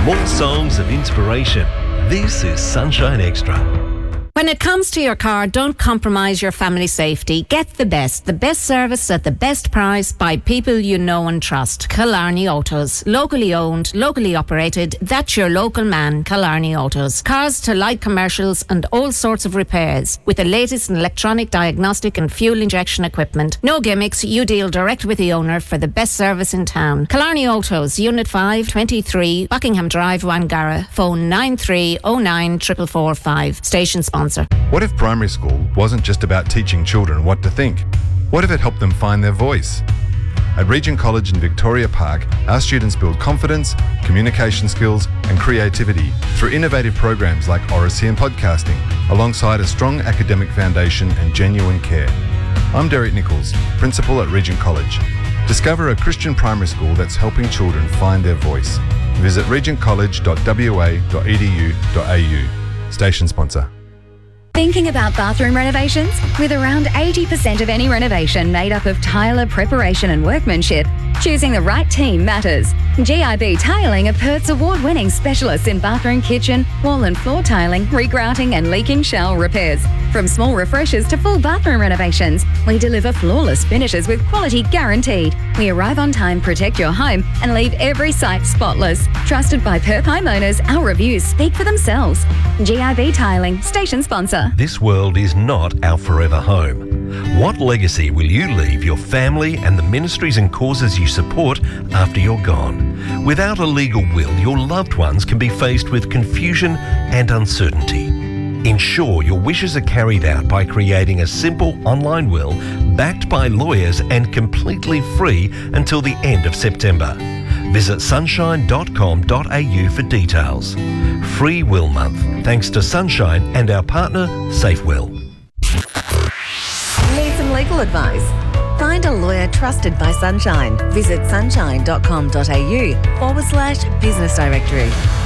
More songs of inspiration. This is Sunshine Extra. When it comes to your car, don't compromise your family safety. Get the best service at the best price by people you know and trust. Killarney Autos. Locally owned, locally operated. That's your local man, Killarney Autos. Cars to light commercials and all sorts of repairs. With the latest in electronic diagnostic and fuel injection equipment. No gimmicks, you deal direct with the owner for the best service in town. Killarney Autos, Unit 5, 23, Buckingham Drive, Wangara. Phone 9309 4445. Station sponsor. What if primary school wasn't just about teaching children what to think? What if it helped them find their voice? At Regent College in Victoria Park, our students build confidence, communication skills and creativity through innovative programs like Oracy and podcasting, alongside a strong academic foundation and genuine care. I'm Derek Nichols, Principal at Regent College. Discover a Christian primary school that's helping children find their voice. Visit regentcollege.wa.edu.au. Station sponsor. Thinking about bathroom renovations? With around 80% of any renovation made up of tiler preparation and workmanship, choosing the right team matters. GIB Tiling are Perth's award-winning specialists in bathroom, kitchen, wall and floor tiling, regrouting and leaking shower repairs. From small refreshers to full bathroom renovations, we deliver flawless finishes with quality guaranteed. We arrive on time, protect your home and leave every site spotless. Trusted by Perth homeowners, our reviews speak for themselves. GIB Tiling, station sponsor. This world is not our forever home. What legacy will you leave your family and the ministries and causes you support after you're gone? Without a legal will, your loved ones can be faced with confusion and uncertainty. Ensure your wishes are carried out by creating a simple online will backed by lawyers and completely free until the end of September. Visit sunshine.com.au for details. Free Will Month, thanks to Sunshine and our partner, SafeWill. Need some legal advice? Find a lawyer trusted by Sunshine. Visit sunshine.com.au/business directory.